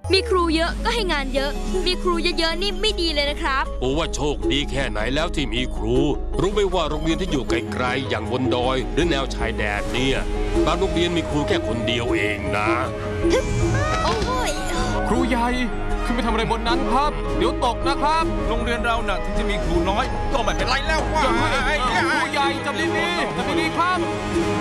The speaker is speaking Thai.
มีครูเยอะก็ให้งานเยอะมีครูเยอะๆนี่ไม่ดีเลยนะครับโอ้ว่าโชคดีแค่ไหนแล้วที่มีครู รู้ไหมว่าโรงเรียนที่อยู่ไกลๆอย่างบนดอยหรือแนวชายแดนเนี่ยบางโรงเรียนมีครูแค่คนเดียวเองนะโอ้ยครูใหญ่ขึ้นไปทำอะไรบนนั้นครับเดี๋ยวตกนะครับโรงเรียนเราน่ะถึงจะมีครูน้อยก็ไม่เป็นไรแล้วว่าครูใหญ่จับดีๆครับ